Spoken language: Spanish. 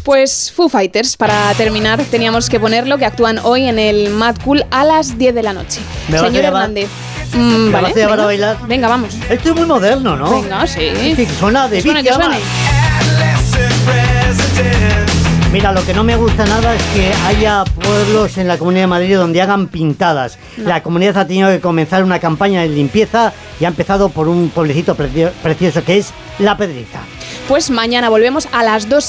Pues Foo Fighters, para terminar, teníamos que ponerlo, que actúan hoy en el Mad Cool a las 10 de la noche. Señor Hernández. ¿Me vas a llevar a bailar? Venga, vamos. Esto es muy moderno, ¿no? Venga, sí. Que suena de que suene. Mira, lo que no me gusta nada es que haya pueblos en la Comunidad de Madrid donde hagan pintadas. No. La comunidad ha tenido que comenzar una campaña de limpieza y ha empezado por un pueblecito precioso que es La Pedriza. Pues mañana volvemos a las 2.